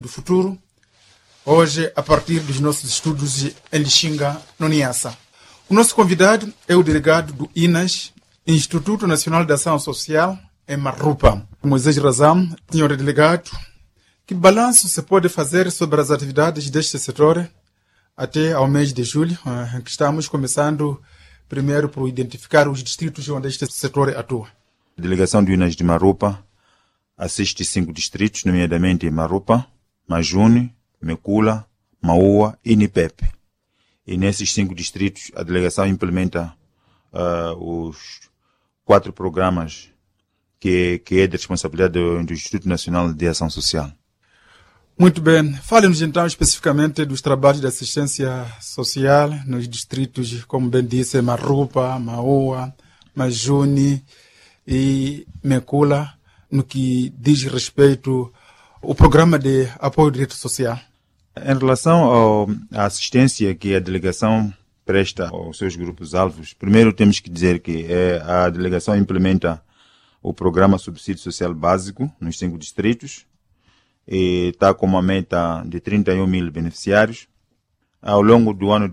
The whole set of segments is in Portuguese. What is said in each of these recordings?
do futuro, hoje a partir dos nossos estudos em Lixinga, no Niassa. O nosso convidado é o delegado do INAS, Instituto Nacional de Ação Social, em Marupa. Moisés Razam, senhor delegado, que balanço se pode fazer sobre as atividades deste setor até ao mês de julho, em que estamos começando primeiro por identificar os distritos onde este setor atua? A delegação do INAS de Marupa assiste 5 distritos, nomeadamente Marupa, Majune, Mekula, Maua e Nipepe. E nesses 5 distritos a delegação implementa os 4 programas que é de responsabilidade do Instituto Nacional de Ação Social. Muito bem. Fale-nos então especificamente dos trabalhos de assistência social nos distritos, como bem disse, Marupa, Maua, Majune e Mekula, no que diz respeito ao programa de apoio ao direito social. Em relação à assistência que a delegação presta aos seus grupos-alvos, primeiro temos que dizer que a delegação implementa o programa Subsídio Social Básico nos 5 distritos e está com uma meta de 31 mil beneficiários. Ao longo do ano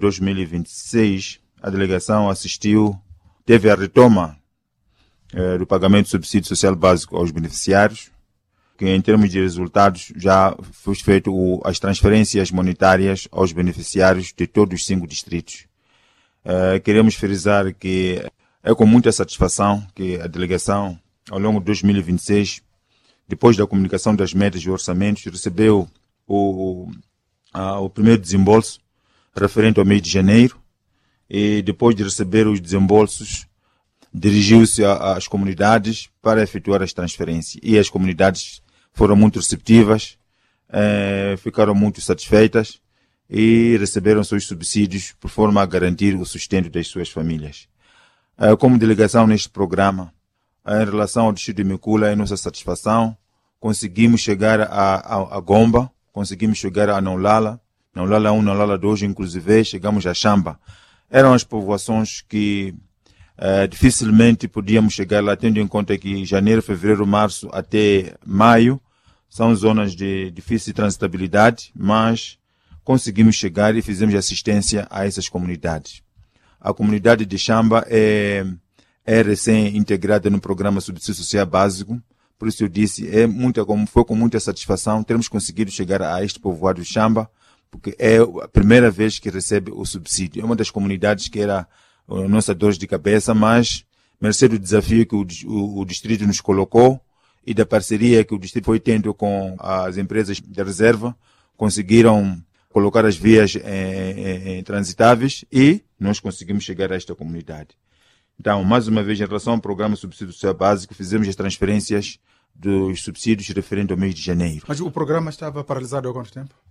2026, a delegação teve a retoma do pagamento do Subsídio Social Básico aos beneficiários, que em termos de resultados já foi feito as transferências monetárias aos beneficiários de todos os 5 distritos. Queremos frisar que é com muita satisfação que a delegação, ao longo de 2026, depois da comunicação das metas e orçamentos, recebeu o primeiro desembolso referente ao mês de janeiro e depois de receber os desembolsos, dirigiu-se às comunidades para efetuar as transferências. E as comunidades foram muito receptivas, ficaram muito satisfeitas e receberam seus subsídios por forma a garantir o sustento das suas famílias. Como delegação neste programa, em relação ao distrito de Mekula, é nossa satisfação. Conseguimos chegar a Gomba, conseguimos chegar a Naulala 1, Naulala 2, inclusive chegamos a Xamba. Eram as povoações que dificilmente podíamos chegar lá, tendo em conta que janeiro, fevereiro, março até maio são zonas de difícil transitabilidade, mas conseguimos chegar e fizemos assistência a essas comunidades. A comunidade de Xamba é recém-integrada no programa Subsídio Social Básico, por isso eu disse, foi com muita satisfação termos conseguido chegar a este povoado de Xamba, porque é a primeira vez que recebe o subsídio. É uma das comunidades que era a nossa dor de cabeça, mas mercê do desafio que o distrito nos colocou e da parceria que o distrito foi tendo com as empresas de reserva, conseguiram colocar as vias transitáveis e nós conseguimos chegar a esta comunidade. Então, mais uma vez, em relação ao programa Subsídio Social Básico, fizemos as transferências dos subsídios referentes ao mês de janeiro. Mas o programa estava paralisado há quanto tempo?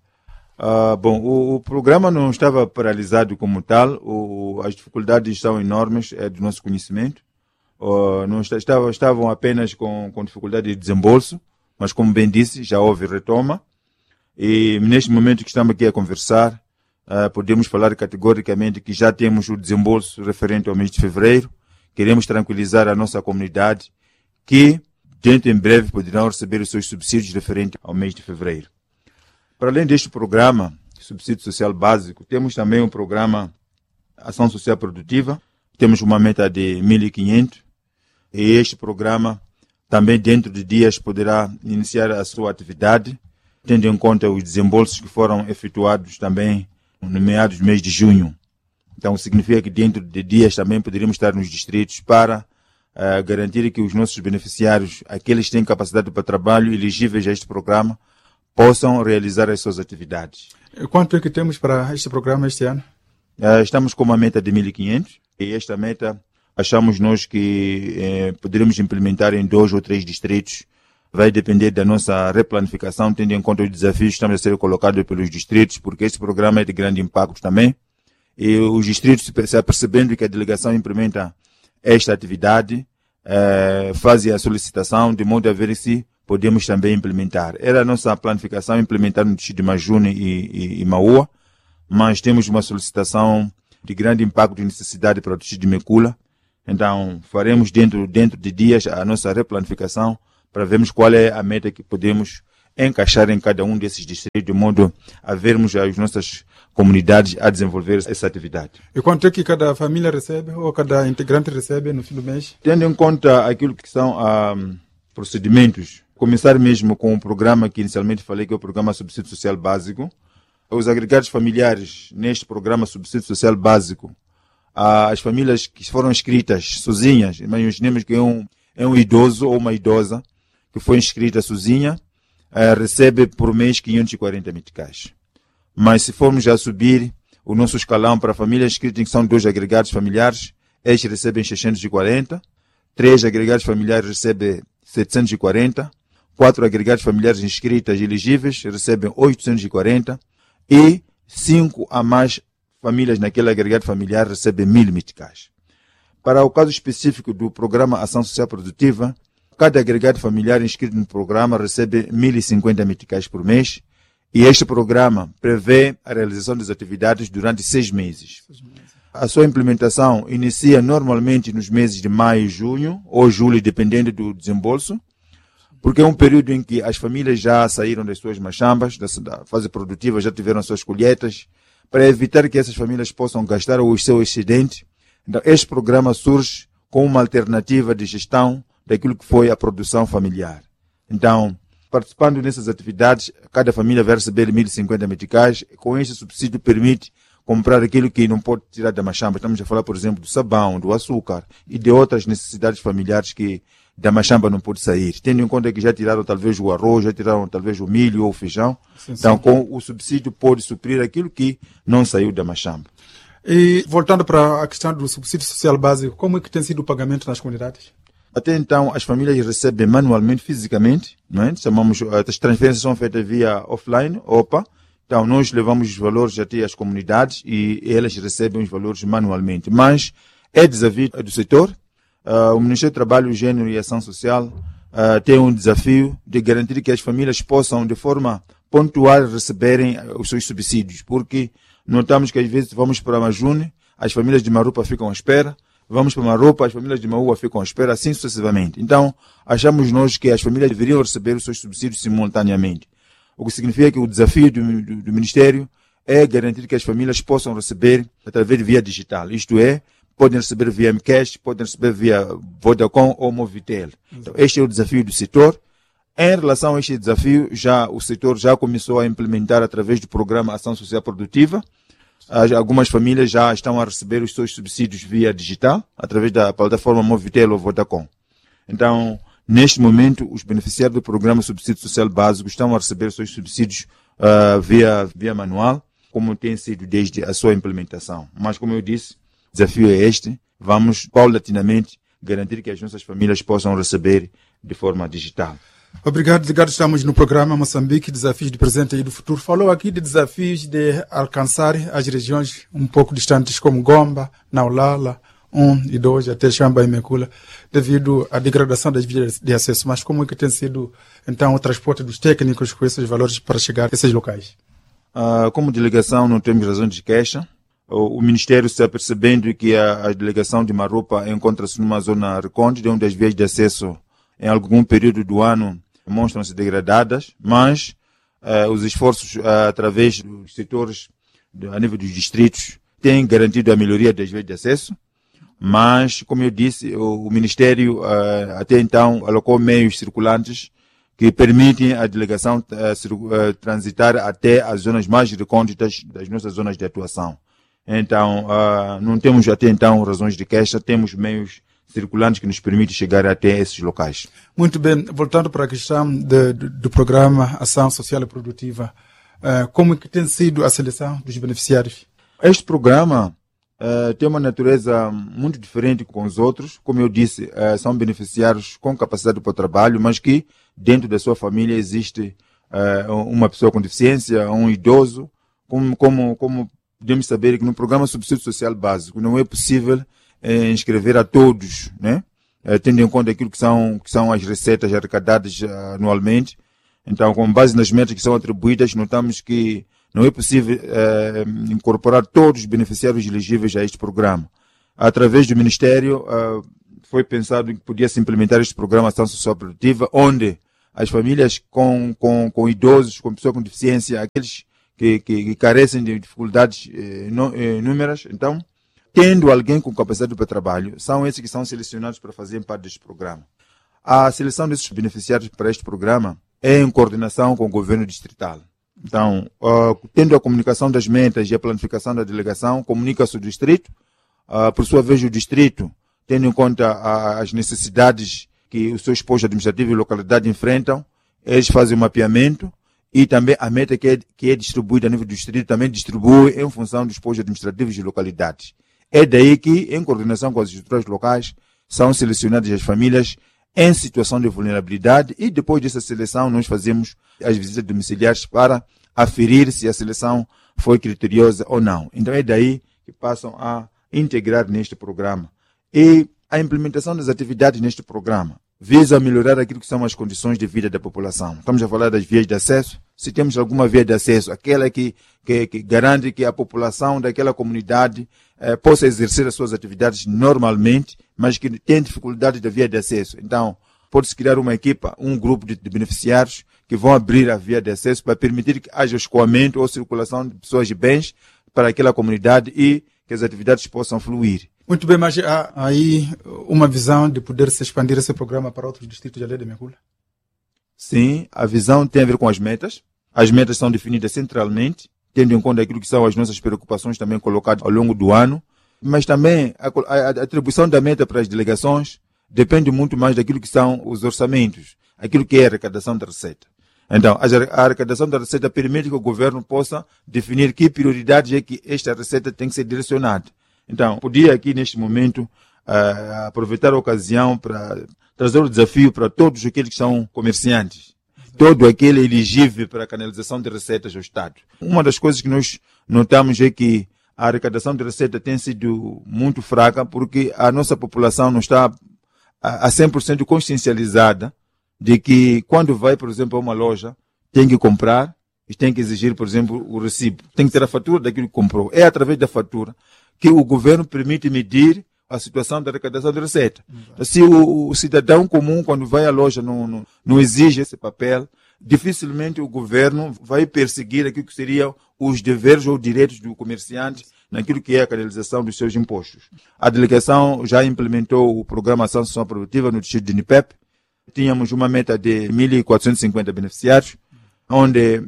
O programa não estava paralisado como tal. As dificuldades são enormes, é do nosso conhecimento. Não estavam apenas com dificuldade de desembolso, mas como bem disse, já houve retoma. E neste momento que estamos aqui a conversar, podemos falar categoricamente que já temos o desembolso referente ao mês de fevereiro. Queremos tranquilizar a nossa comunidade que, dentro em breve, poderão receber os seus subsídios referentes ao mês de fevereiro. Para além deste programa, Subsídio Social Básico, temos também um programa Ação Social Produtiva. Temos uma meta de 1.500 e este programa também dentro de dias poderá iniciar a sua atividade, tendo em conta os desembolsos que foram efetuados também no meados do mês de junho. Então significa que dentro de dias também poderíamos estar nos distritos para garantir que os nossos beneficiários, aqueles que têm capacidade para trabalho elegíveis a este programa, possam realizar as suas atividades. Quanto é que temos para este programa este ano? Estamos com uma meta de 1.500 e esta meta achamos nós que poderemos implementar em 2 ou 3 distritos. Vai depender da nossa replanificação, tendo em conta os desafios que estão a ser colocados pelos distritos, porque este programa é de grande impacto também. E os distritos, se apercebendo que a delegação implementa esta atividade, fazem a solicitação de modo a ver se podemos também implementar. Era a nossa planificação implementar no distrito de Majune e Maua, mas temos uma solicitação de grande impacto e necessidade para o distrito de Mekula. Então, faremos dentro de dias a nossa replanificação para vermos qual é a meta que podemos encaixar em cada um desses distritos, de modo a vermos as nossas comunidades a desenvolver essa atividade. E quanto é que cada família recebe, ou cada integrante recebe no fim do mês? Tendo em conta aquilo que são procedimentos, começar mesmo com o programa que inicialmente falei, que é o Programa Subsídio Social Básico. Os agregados familiares neste Programa Subsídio Social Básico, as famílias que foram inscritas sozinhas, imaginemos que é um idoso ou uma idosa que foi inscrita sozinha, recebe por mês 540 meticais. Mas se formos já subir o nosso escalão para famílias inscritas, que são 2 agregados familiares, estes recebem 640, 3 agregados familiares recebem 740, 4 agregados familiares inscritas elegíveis recebem 840 e 5 a mais famílias naquele agregado familiar recebem 1000 meticais. Para o caso específico do Programa Ação Social Produtiva, cada agregado familiar inscrito no programa recebe 1050 meticais por mês, e este programa prevê a realização das atividades durante 6 meses. A sua implementação inicia normalmente nos meses de maio e junho, ou julho, dependendo do desembolso, porque é um período em que as famílias já saíram das suas machambas, da fase produtiva, já tiveram suas colheitas, para evitar que essas famílias possam gastar o seu excedente. Então, este programa surge como uma alternativa de gestão daquilo que foi a produção familiar. Então, participando nessas atividades, cada família vai receber 1050 meticais. Com este subsídio permite comprar aquilo que não pode tirar da machamba. Estamos a falar, por exemplo, do sabão, do açúcar e de outras necessidades familiares que da machamba não pode sair. Tendo em conta que já tiraram talvez o arroz, já tiraram talvez o milho ou o feijão. Sim. Então, com o subsídio pode suprir aquilo que não saiu da machamba. E voltando para a questão do subsídio social básico, como é que tem sido o pagamento nas comunidades? Até então, as famílias recebem manualmente, fisicamente, não é? Chamamos, as transferências são feitas via offline, OPA. Então, nós levamos os valores até às comunidades e elas recebem os valores manualmente. Mas é desafio do setor. O Ministério do Trabalho, Gênero e Ação Social tem um desafio de garantir que as famílias possam, de forma pontual, receberem os seus subsídios. Porque notamos que, às vezes, vamos para a Majune, as famílias de Marupa ficam à espera. Vamos para Marupa, as famílias de Maua ficam à espera, assim sucessivamente. Então, achamos nós que as famílias deveriam receber os seus subsídios simultaneamente. O que significa que o desafio do Ministério é garantir que as famílias possam receber através de via digital. Isto é, podem receber via Mcash, podem receber via Vodacom ou Movitel. Então, este é o desafio do setor. Em relação a este desafio, o setor já começou a implementar através do Programa Ação Social Produtiva. Algumas famílias já estão a receber os seus subsídios via digital, através da plataforma Movitel ou Vodacom. Então, neste momento, os beneficiários do Programa Subsídio Social Básico estão a receber os seus subsídios via manual, como tem sido desde a sua implementação. Mas, como eu disse, o desafio é este. Vamos, paulatinamente, garantir que as nossas famílias possam receber de forma digital. Obrigado, Edgardo. Estamos no programa Moçambique, Desafios do Presente e do Futuro. Falou aqui de desafios de alcançar as regiões um pouco distantes, como Gomba, Naulala, 1 e 2, até Xamba e Mekula, devido à degradação das vias de acesso. Mas como é que tem sido, então, o transporte dos técnicos com esses valores para chegar a esses locais? Como delegação, não temos razão de queixa. O Ministério está percebendo que a delegação de Marupa encontra-se numa zona recôndita, onde as vias de acesso em algum período do ano mostram-se degradadas, mas os esforços através dos setores a nível dos distritos têm garantido a melhoria das vias de acesso, mas, como eu disse, o Ministério até então alocou meios circulantes que permitem a delegação transitar até as zonas mais recônditas das nossas zonas de atuação. Então, não temos até então razões de queixa, temos meios circulantes que nos permitem chegar até esses locais. Muito bem. Voltando para a questão do programa Ação Social e Produtiva, como é que tem sido a seleção dos beneficiários? Este programa tem uma natureza muito diferente com os outros. Como eu disse, são beneficiários com capacidade para o trabalho, mas que dentro da sua família existe uma pessoa com deficiência, um idoso. Como podemos saber que no programa Subsídio Social Básico não é possível inscrever a todos, né? Tendo em conta aquilo que são as receitas arrecadadas anualmente. Então, com base nas metas que são atribuídas, notamos que não é possível incorporar todos os beneficiários elegíveis a este programa. Através do Ministério, foi pensado que podia-se implementar este programa Ação Social Produtiva, onde as famílias com idosos, com pessoas com deficiência, aqueles que carecem de dificuldades inúmeras. Então, tendo alguém com capacidade para trabalho, são esses que são selecionados para fazer parte deste programa. A seleção desses beneficiários para este programa é em coordenação com o governo distrital. Então, tendo a comunicação das metas e a planificação da delegação, comunica-se o distrito. Por sua vez, o distrito, tendo em conta as necessidades que os seus postos administrativos e localidade enfrentam, eles fazem o mapeamento e também a meta que é distribuída a nível do distrito também distribui em função dos postos administrativos e localidades. É daí que, em coordenação com as estruturas locais, são selecionadas as famílias em situação de vulnerabilidade e depois dessa seleção nós fazemos as visitas domiciliares para aferir se a seleção foi criteriosa ou não. Então é daí que passam a integrar neste programa. E a implementação das atividades neste programa visa melhorar aquilo que são as condições de vida da população. Estamos a falar das vias de acesso. Se temos alguma via de acesso, aquela que garante que a população daquela comunidade possa exercer as suas atividades normalmente, mas que tem dificuldade da via de acesso. Então, pode-se criar uma equipa, um grupo de beneficiários que vão abrir a via de acesso para permitir que haja escoamento ou circulação de pessoas e bens para aquela comunidade e que as atividades possam fluir. Muito bem, mas há aí uma visão de poder se expandir esse programa para outros distritos de Aldeia de Mekula? Sim, a visão tem a ver com as metas. As metas são definidas centralmente, tendo em conta aquilo que são as nossas preocupações também colocadas ao longo do ano. Mas também a atribuição da meta para as delegações depende muito mais daquilo que são os orçamentos, aquilo que é a arrecadação da receita. Então, a arrecadação da receita permite que o governo possa definir que prioridades é que esta receita tem que ser direcionada. Então, podia aqui neste momento aproveitar a ocasião para trazer o desafio para todos aqueles que são comerciantes, todo aquele elegível para a canalização de receitas ao Estado. Uma das coisas que nós notamos é que a arrecadação de receita tem sido muito fraca porque a nossa população não está a 100% consciencializada de que quando vai, por exemplo, a uma loja, tem que comprar e tem que exigir, por exemplo, o recibo. Tem que ter a fatura daquilo que comprou. É através da fatura que o governo permite medir a situação da arrecadação de receita. Se o cidadão comum, quando vai à loja, não exige esse papel, dificilmente o governo vai perseguir aquilo que seriam os deveres ou direitos do comerciante naquilo que é a canalização dos seus impostos. A delegação já implementou o programa Ação Social Produtiva no distrito de Nipep. Tínhamos uma meta de 1.450 beneficiários, onde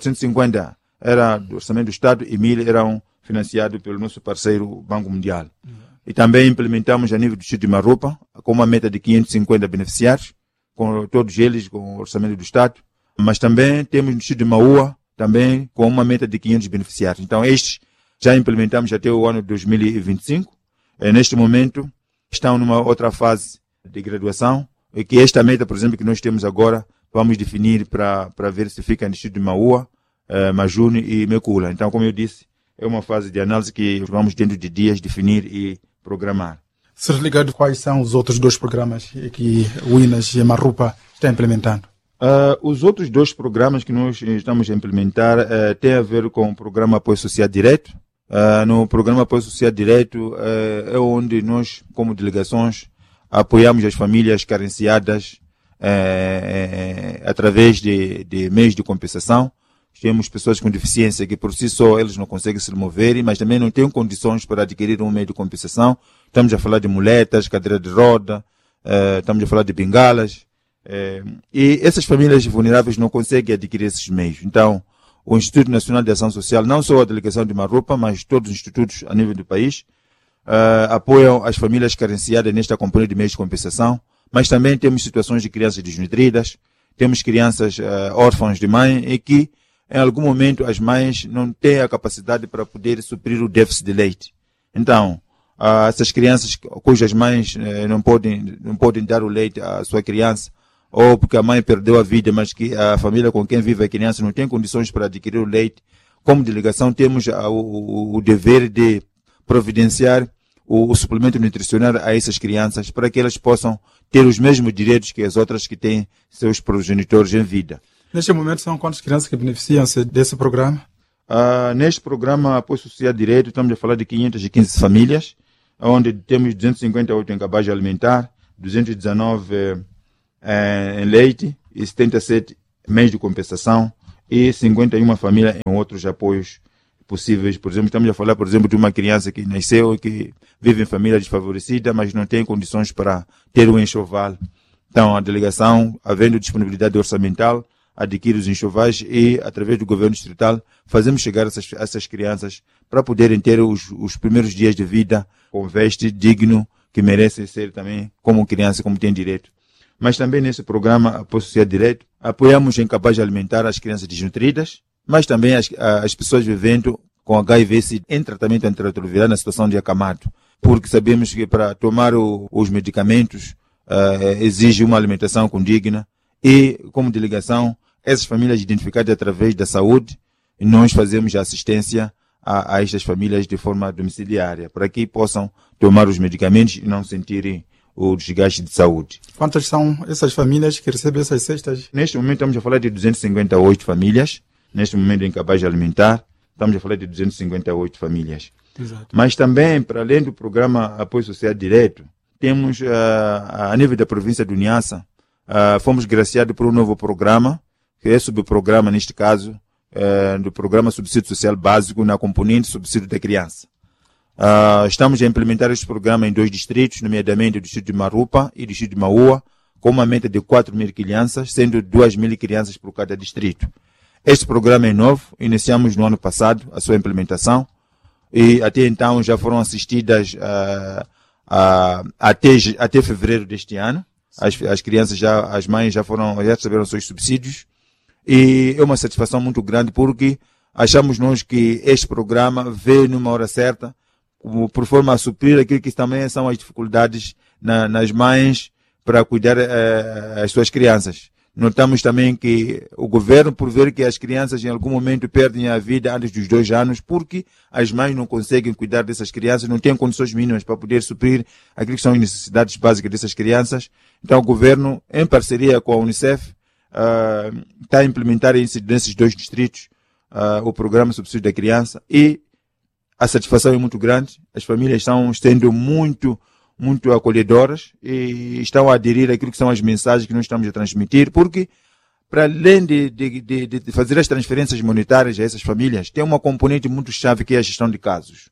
450 era do orçamento do Estado e 1.000 eram financiados pelo nosso parceiro Banco Mundial. E também implementamos a nível do distrito de Marupa, com uma meta de 550 beneficiários, com todos eles com o orçamento do Estado. Mas também temos no distrito de Maua, também com uma meta de 500 beneficiários. Então, estes já implementamos até o ano de 2025. Neste momento, estão numa outra fase de graduação, e que esta meta, por exemplo, que nós temos agora, vamos definir para ver se fica no distrito de Maua, Majune e Mekula. Então, como eu disse, é uma fase de análise que vamos, dentro de dias, definir e programar. Ser ligado, quais são os outros dois programas que o INAS e Marupa estão implementando? Os outros dois programas que nós estamos a implementar têm a ver com o programa Apoio Social Direto. No programa Apoio Social Direto é onde nós, como delegações, apoiamos as famílias carenciadas através de meios de compensação. Temos pessoas com deficiência que por si só eles não conseguem se mover, mas também não têm condições para adquirir um meio de compensação. Estamos a falar de muletas, cadeira de roda, estamos a falar de bengalas. E essas famílias vulneráveis não conseguem adquirir esses meios. Então, o Instituto Nacional de Ação Social, não só a delegação de Marupa, mas todos os institutos a nível do país, apoiam as famílias carenciadas nesta componente de meios de compensação, mas também temos situações de crianças desnutridas, temos crianças órfãs de mãe e que, em algum momento, as mães não têm a capacidade para poder suprir o déficit de leite. Então, essas crianças cujas mães não podem dar o leite à sua criança, ou porque a mãe perdeu a vida, mas que a família com quem vive a criança não tem condições para adquirir o leite, como delegação temos o dever de providenciar o suplemento nutricional a essas crianças para que elas possam ter os mesmos direitos que as outras que têm seus progenitores em vida. Neste momento são quantas crianças que beneficiam-se desse programa? Neste programa Apoio Social Direito estamos a falar de 515 famílias, onde temos 258 em cabagem alimentar, 219 em leite 77 meios de compensação e 51 famílias em outros apoios possíveis. Por exemplo, estamos a falar, por exemplo, de uma criança que nasceu e que vive em família desfavorecida, mas não tem condições para ter um enxoval. Então, a delegação, havendo disponibilidade orçamental, adquire os enxovais e, através do governo distrital, fazemos chegar essas crianças para poderem ter os primeiros dias de vida com veste digno, que merecem ser também como criança, como tem direito. Mas também nesse programa Apoio Social Direto, apoiamos em capaz de alimentar as crianças desnutridas, mas também as pessoas vivendo com HIV em tratamento antirretroviral na situação de acamado. Porque sabemos que para tomar os medicamentos exige uma alimentação condigna e, como delegação, essas famílias identificadas através da saúde, nós fazemos a assistência a estas famílias de forma domiciliária, para que possam tomar os medicamentos e não sentirem o desgaste de saúde. Quantas são essas famílias que recebem essas cestas? Neste momento estamos a falar de 258 famílias, neste momento incapazes de alimentar, estamos a falar de 258 famílias. Exato. Mas também, para além do programa Apoio Social Direto, temos, a nível da província do Niassa, fomos graciados por um novo programa, que é subprograma, neste caso, do programa Subsídio Social Básico na componente Subsídio da Criança. Estamos a implementar este programa em 2 distritos, nomeadamente o distrito de Marupa e o distrito de Maua, com uma meta de 4.000 crianças, sendo 2.000 crianças por cada distrito. Este programa é novo, iniciamos no ano passado a sua implementação e até então já foram assistidas até fevereiro deste ano. As crianças as mães já receberam seus subsídios e é uma satisfação muito grande porque achamos nós que este programa veio numa hora certa, por forma a suprir aquilo que também são as dificuldades nas mães para cuidar as suas crianças. Notamos também que o governo, por ver que as crianças em algum momento perdem a vida antes dos 2 anos, porque as mães não conseguem cuidar dessas crianças, não têm condições mínimas para poder suprir aquilo que são as necessidades básicas dessas crianças. Então o governo, em parceria com a Unicef, está a implementar nesses 2 distritos o programa Subsídio da Criança e a satisfação é muito grande. As famílias estão sendo muito acolhedoras e estão a aderir àquilo que são as mensagens que nós estamos a transmitir, porque para além de fazer as transferências monetárias a essas famílias, tem uma componente muito chave que é a gestão de casos.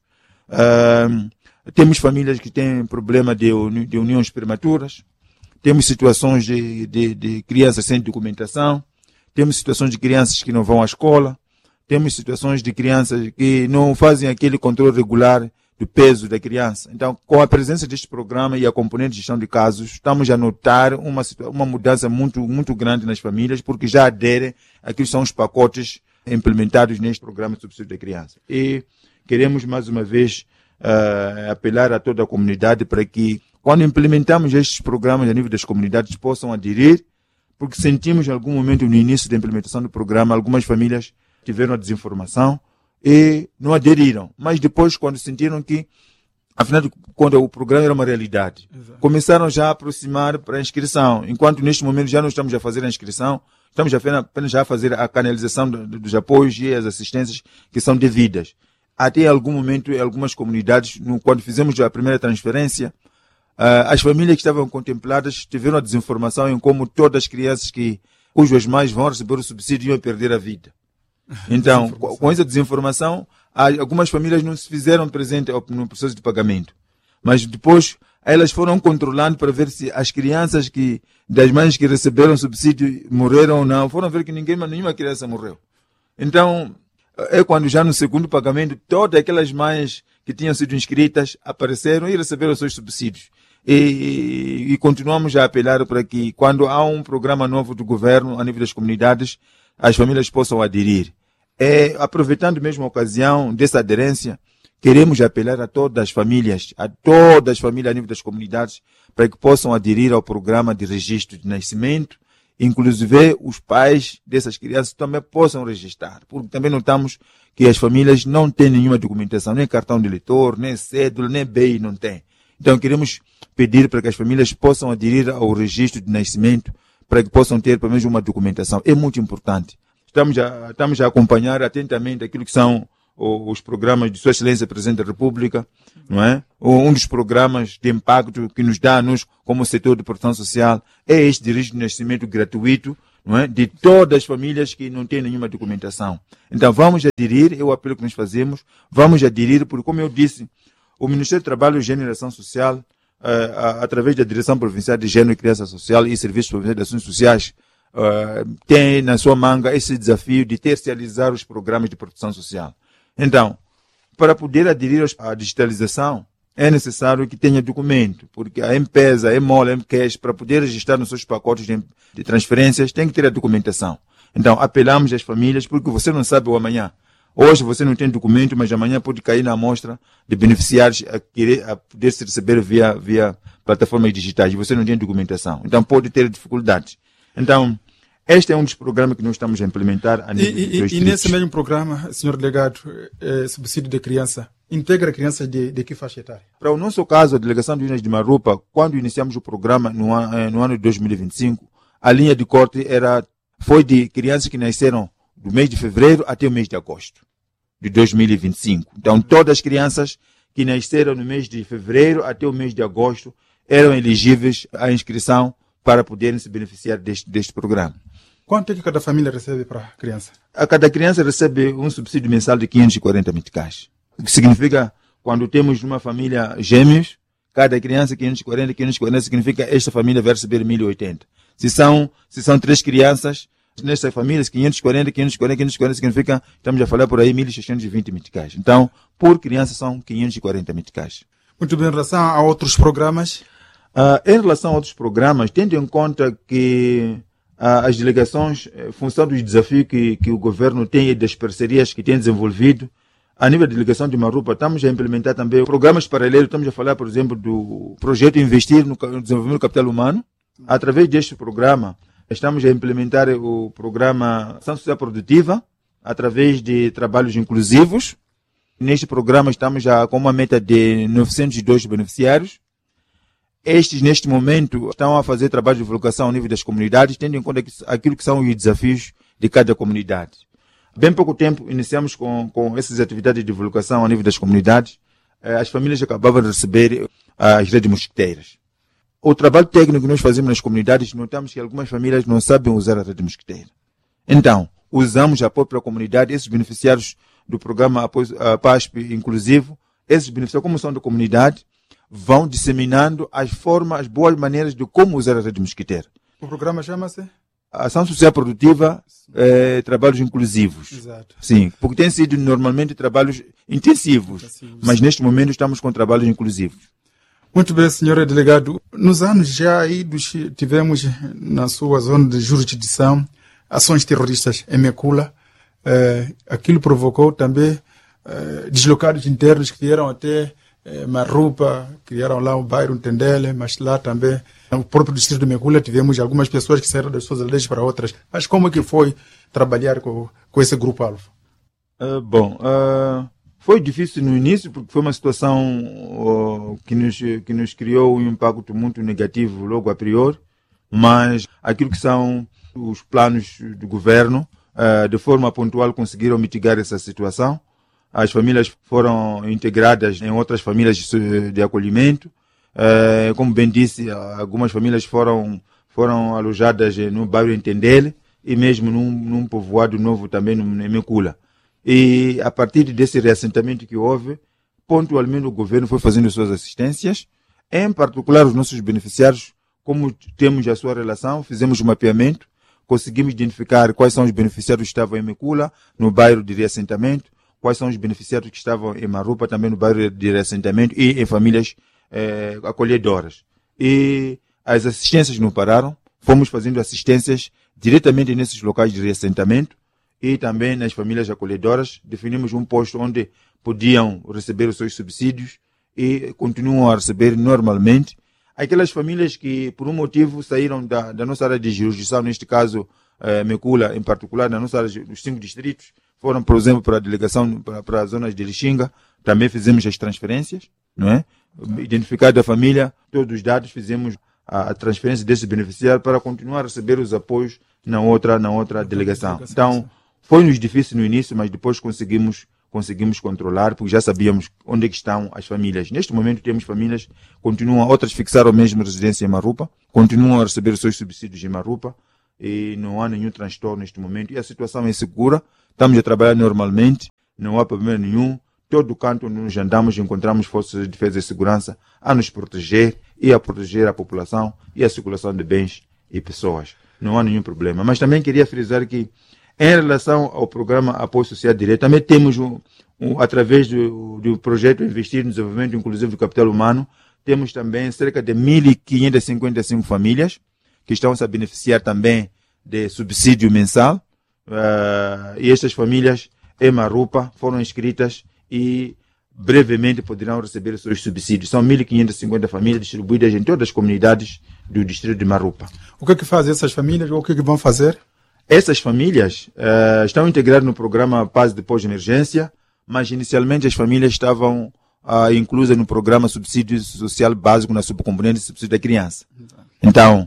Temos famílias que têm problema de uniões prematuras, temos situações de crianças sem documentação, temos situações de crianças que não vão à escola, temos situações de crianças que não fazem aquele controle regular do peso da criança. Então, com a presença deste programa e a componente de gestão de casos, estamos a notar uma mudança muito grande nas famílias, porque já aderem àquilo que são os pacotes implementados neste programa de subsídio da criança. E queremos, mais uma vez, apelar a toda a comunidade para que, quando implementamos estes programas a nível das comunidades, possam aderir, porque sentimos em algum momento no início da implementação do programa, algumas famílias tiveram a desinformação e não aderiram. Mas depois, quando sentiram que, afinal de contas, o programa era uma realidade, exato, começaram já a aproximar para a inscrição. Enquanto neste momento já não estamos a fazer a inscrição, estamos apenas já a fazer a canalização dos apoios e as assistências que são devidas. Até em algum momento, em algumas comunidades, quando fizemos a primeira transferência, as famílias que estavam contempladas tiveram a desinformação em como todas as crianças cujas mães vão receber o subsídio iam perder a vida. Então, com essa desinformação, algumas famílias não se fizeram presente no processo de pagamento. Mas depois, elas foram controlando para ver se as crianças das mães que receberam subsídio morreram ou não. Foram ver que nenhuma criança morreu. Então, é quando já no segundo pagamento, todas aquelas mães que tinham sido inscritas apareceram e receberam seus subsídios. E continuamos a apelar para que, quando há um programa novo do governo a nível das comunidades, as famílias possam aderir. Aproveitando mesmo a ocasião dessa aderência, queremos apelar a todas as famílias a nível das comunidades, para que possam aderir ao programa de registro de nascimento, inclusive os pais dessas crianças também possam registrar, porque também notamos que as famílias não têm nenhuma documentação, nem cartão de eleitor, nem cédula, nem BI, não tem. Então queremos pedir para que as famílias possam aderir ao registro de nascimento, para que possam ter pelo menos uma documentação. É muito importante. Estamos a acompanhar atentamente aquilo que são os programas de Sua Excelência Presidente da República, não é? Um dos programas de impacto que nos dá, como setor de proteção social, é este de registro de nascimento gratuito não é? De todas as famílias que não têm nenhuma documentação. Então vamos aderir, é o apelo que nós fazemos, vamos aderir, porque como eu disse, o Ministério do Trabalho e Geração Social, através da Direção Provincial de Gênero e Criança Social e Serviços Provinciais de Ações Sociais, tem na sua manga esse desafio de terciarizar os programas de proteção social. Então, para poder aderir à digitalização, é necessário que tenha documento, porque a M-Pesa, a M-Mol, a M-Cash, para poder registrar nos seus pacotes de transferências, tem que ter a documentação. Então, apelamos às famílias, porque você não sabe o amanhã. Hoje você não tem documento, mas amanhã pode cair na amostra de beneficiários a poder se receber via plataformas digitais. Você não tem documentação. Então, pode ter dificuldades. Então, este é um dos programas que nós estamos a implementar a nível E nesse mesmo programa, senhor delegado, subsídio de criança, integra crianças de que faixa etária? Para o nosso caso, a Delegação de Unas de Marupa, quando iniciamos o programa no ano de 2025, a linha de corte foi de crianças que nasceram do mês de fevereiro até o mês de agosto de 2025. Então, todas as crianças que nasceram no mês de fevereiro até o mês de agosto eram elegíveis à inscrição para poderem se beneficiar deste programa. Quanto é que cada família recebe para a criança? A cada criança recebe um subsídio mensal de 540 meticais. O que significa, quando temos uma família gêmeos, cada criança 540 significa esta família vai receber 1.080. Se são 3 crianças, nessas famílias, 540 significa, estamos a falar por aí, 1.620 meticais. Então, por criança são 540 meticais. Muito bem, em relação a outros programas? Em relação a outros programas, tendo em conta que as delegações, em função dos desafios que o governo tem e das parcerias que tem desenvolvido, a nível da delegação de Marupa, estamos a implementar também programas paralelos. Estamos a falar, por exemplo, do projeto Investir no Desenvolvimento do Capital Humano. Através deste programa, estamos a implementar o programa Ação Social Produtiva, através de trabalhos inclusivos. Neste programa, estamos já com uma meta de 902 beneficiários. Estes, neste momento, estão a fazer trabalho de divulgação ao nível das comunidades, tendo em conta aquilo que são os desafios de cada comunidade. Bem pouco tempo, iniciamos com essas atividades de divulgação ao nível das comunidades. As famílias acabavam de receber as redes mosquiteiras. O trabalho técnico que nós fazemos nas comunidades, notamos que algumas famílias não sabem usar a rede mosquiteira. Então, usamos apoio para a comunidade, esses beneficiários do programa PASP inclusivo, esses beneficiários, como são da comunidade, vão disseminando as boas maneiras de como usar a rede mosquiteira. O programa chama-se? Ação Social Produtiva, trabalhos inclusivos. Exato. Sim, porque tem sido normalmente trabalhos intensivos, mas neste momento estamos com trabalhos inclusivos. Muito bem, senhora delegado. Nos anos já idos, tivemos na sua zona de jurisdição ações terroristas em Mekula. Aquilo provocou também deslocados internos que vieram até Marupa, criaram lá o bairro Tendele, mas lá também, no próprio distrito de Mekula, tivemos algumas pessoas que saíram das suas aldeias para outras. Mas como é que foi trabalhar com esse grupo-alvo? Foi difícil no início, porque foi uma situação que nos criou um impacto muito negativo logo a priori, mas aquilo que são os planos do governo, de forma pontual, conseguiram mitigar essa situação. As famílias foram integradas em outras famílias de acolhimento. Como bem disse, algumas famílias foram alojadas no bairro Entendele e mesmo num povoado novo também em Mekula. E a partir desse reassentamento que houve, pontualmente o governo foi fazendo suas assistências, em particular os nossos beneficiários, como temos a sua relação, fizemos um mapeamento, conseguimos identificar quais são os beneficiários que estavam em Mekula, no bairro de reassentamento, quais são os beneficiários que estavam em Marupa, também no bairro de reassentamento e em famílias acolhedoras. E as assistências não pararam, fomos fazendo assistências diretamente nesses locais de reassentamento e também nas famílias acolhedoras. Definimos um posto onde podiam receber os seus subsídios e continuam a receber normalmente. Aquelas famílias que, por um motivo, saíram da nossa área de jurisdição, neste caso, Mekula, em particular, na nossa área dos 5 distritos, foram, por exemplo, para a delegação, para as zonas de Lixinga, também fizemos as transferências, não é? Identificada a família, todos os dados, fizemos a transferência desse beneficiário para continuar a receber os apoios na outra delegação. Então, foi-nos difícil no início, mas depois conseguimos controlar, porque já sabíamos onde é que estão as famílias. Neste momento temos famílias, outras fixaram mesmo residência em Marupa, continuam a receber os seus subsídios em Marupa, e não há nenhum transtorno neste momento. E a situação é segura, estamos a trabalhar normalmente, não há problema nenhum. Todo canto onde nos andamos encontramos forças de defesa e segurança a nos proteger e a proteger a população e a circulação de bens e pessoas. Não há nenhum problema. Mas também queria frisar que, em relação ao programa Apoio Social Direto, também temos, através do projeto Investir no Desenvolvimento Inclusivo do Capital Humano, temos também cerca de 1.555 famílias que estão a beneficiar também de subsídio mensal. E estas famílias em Marupa foram inscritas e brevemente poderão receber os seus subsídios. São 1.550 famílias distribuídas em todas as comunidades do distrito de Marupa. O que é que fazem essas famílias? O que é que vão fazer? Essas famílias estão integradas no programa Paz de Pós-Emergência, mas inicialmente as famílias estavam inclusas no programa Subsídio Social Básico na subcomponente de subsídio da criança. Então,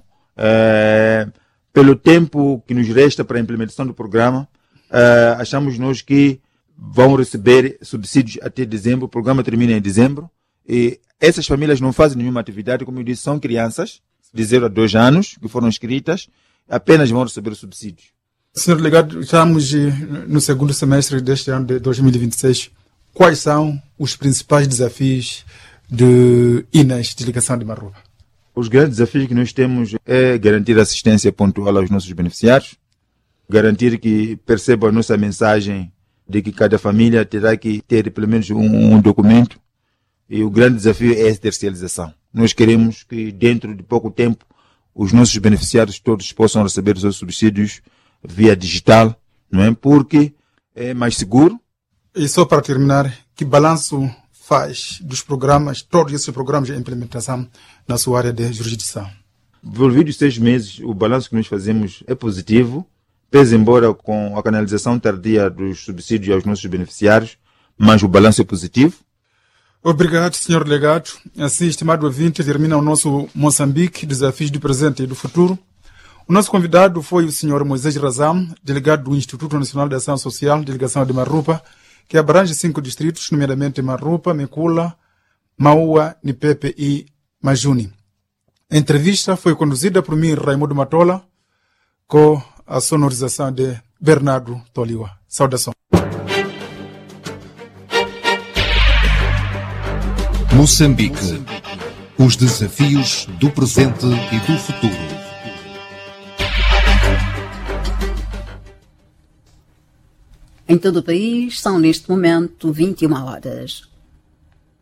pelo tempo que nos resta para a implementação do programa, achamos nós que vão receber subsídios até dezembro. O programa termina em dezembro e essas famílias não fazem nenhuma atividade, como eu disse, são crianças de 0 a 2 anos que foram inscritas, apenas vão receber subsídios. Senhor Delegado, estamos no segundo semestre deste ano de 2026. Quais são os principais desafios de INAS, Delegação de Marupa? Os grandes desafios que nós temos é garantir assistência pontual aos nossos beneficiários, garantir que percebam a nossa mensagem de que cada família terá que ter pelo menos um documento, e o grande desafio é a tercialização. Nós queremos que dentro de pouco tempo os nossos beneficiários todos possam receber os seus subsídios via digital, não é? Porque é mais seguro. E só para terminar, que balanço faz dos programas, todos esses programas de implementação na sua área de jurisdição? Envolvidos 6 meses, o balanço que nós fazemos é positivo, pese embora com a canalização tardia dos subsídios aos nossos beneficiários, mas o balanço é positivo. Obrigado, senhor delegado. Assim, estimado ouvinte, termina o nosso Moçambique, desafios do presente e do futuro. O nosso convidado foi o senhor Moisés Razam, delegado do Instituto Nacional de Ação Social, Delegação de Marupa, que abrange 5 distritos, nomeadamente Marupa, Mekula, Maua, Nipepe e Majuni. A entrevista foi conduzida por mim, Raimundo Matola, com a sonorização de Bernardo Toliwa. Saudação. Moçambique. Os desafios do presente e do futuro. Em todo o país são neste momento 21 horas.